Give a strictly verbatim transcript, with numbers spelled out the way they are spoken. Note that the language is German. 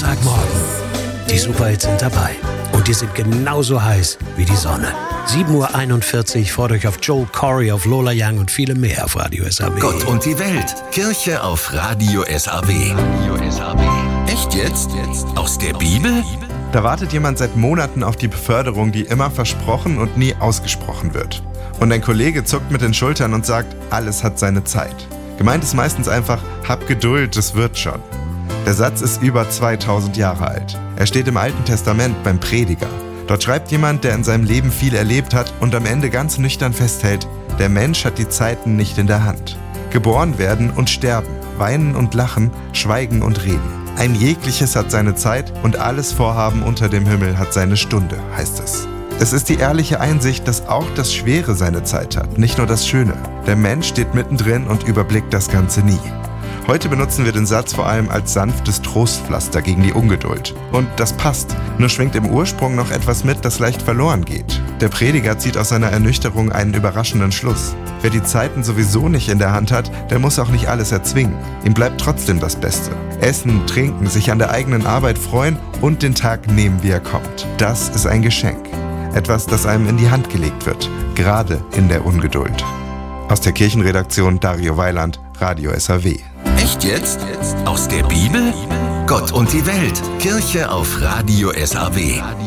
Montagmorgen. Die Superhits sind dabei. Und die sind genauso heiß wie die Sonne. sieben Uhr einundvierzig freut euch auf Joel Corey, auf Lola Young und viele mehr auf Radio S A W. Gott und die Welt. Kirche auf Radio S A W. Radio S A W. Echt jetzt? Aus der Bibel? Da wartet jemand seit Monaten auf die Beförderung, die immer versprochen und nie ausgesprochen wird. Und ein Kollege zuckt mit den Schultern und sagt, alles hat seine Zeit. Gemeint ist meistens einfach, hab Geduld, es wird schon. Der Satz ist über zweitausend Jahre alt. Er steht im Alten Testament beim Prediger. Dort schreibt jemand, der in seinem Leben viel erlebt hat und am Ende ganz nüchtern festhält, der Mensch hat die Zeiten nicht in der Hand. Geboren werden und sterben, weinen und lachen, schweigen und reden. Ein jegliches hat seine Zeit und alles Vorhaben unter dem Himmel hat seine Stunde, heißt es. Es ist die ehrliche Einsicht, dass auch das Schwere seine Zeit hat, nicht nur das Schöne. Der Mensch steht mittendrin und überblickt das Ganze nie. Heute benutzen wir den Satz vor allem als sanftes Trostpflaster gegen die Ungeduld. Und das passt, nur schwingt im Ursprung noch etwas mit, das leicht verloren geht. Der Prediger zieht aus seiner Ernüchterung einen überraschenden Schluss. Wer die Zeiten sowieso nicht in der Hand hat, der muss auch nicht alles erzwingen. Ihm bleibt trotzdem das Beste. Essen, trinken, sich an der eigenen Arbeit freuen und den Tag nehmen, wie er kommt. Das ist ein Geschenk. Etwas, das einem in die Hand gelegt wird, gerade in der Ungeduld. Aus der Kirchenredaktion Dario Weiland, Radio S A W. Echt jetzt? Aus der Bibel? Gott und die Welt. Kirche auf Radio S A W.